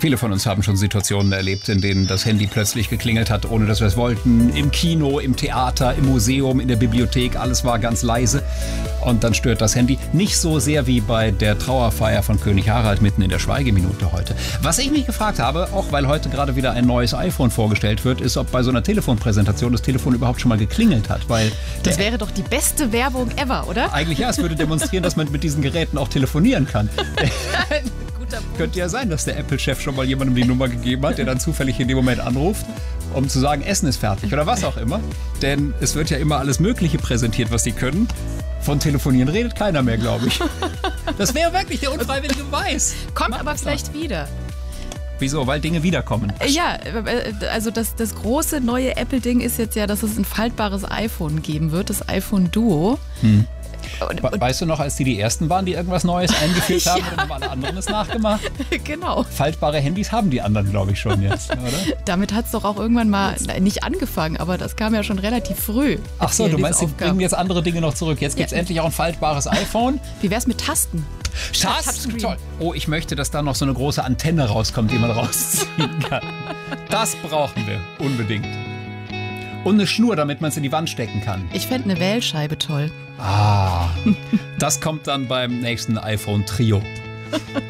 Viele von uns haben schon Situationen erlebt, in denen das Handy plötzlich geklingelt hat, ohne dass wir es wollten. Im Kino, im Theater, im Museum, in der Bibliothek, alles war ganz leise. Und dann stört das Handy nicht so sehr wie bei der Trauerfeier von König Harald mitten in der Schweigeminute heute. Was ich mich gefragt habe, auch weil heute gerade wieder ein neues iPhone vorgestellt wird, ist, ob bei so einer Telefonpräsentation das Telefon überhaupt schon mal geklingelt hat. Weil das wäre doch die beste Werbung ever, oder? Eigentlich ja, es würde demonstrieren, dass man mit diesen Geräten auch telefonieren kann. Könnte ja sein, dass der Apple-Chef schon mal jemandem die Nummer gegeben hat, der dann zufällig in dem Moment anruft, um zu sagen, Essen ist fertig oder was auch immer. Denn es wird ja immer alles Mögliche präsentiert, was sie können. Von Telefonieren redet keiner mehr, glaube ich. Das wäre wirklich der unfreiwillige Beweis. Kommt aber vielleicht wieder. Wieso? Weil Dinge wiederkommen. Ja, also das große neue Apple-Ding ist jetzt ja, dass es ein faltbares iPhone geben wird, das iPhone Duo. Weißt du noch, als die ersten waren, die irgendwas Neues eingeführt haben, oder haben alle anderen es nachgemacht? Genau. Faltbare Handys haben die anderen, glaube ich, schon jetzt, oder? Damit hat es doch auch irgendwann mal nicht angefangen, aber das kam ja schon relativ früh. Ach so, du meinst, sie bringen jetzt andere Dinge noch zurück. Jetzt gibt es endlich auch ein faltbares iPhone. Wie wär's mit Tasten? Tasten, toll. Oh, ich möchte, dass da noch so eine große Antenne rauskommt, die man rausziehen kann. Das brauchen wir unbedingt. Und eine Schnur, damit man es in die Wand stecken kann. Ich fände eine Wählscheibe toll. Ah, das kommt dann beim nächsten iPhone Trio.